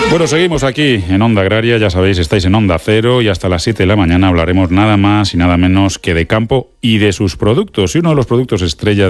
Bueno, seguimos aquí en Onda Agraria, ya sabéis, estáis en Onda Cero y hasta las 7 de la mañana hablaremos nada más y nada menos que de campo y de sus productos. Y uno de los productos estrella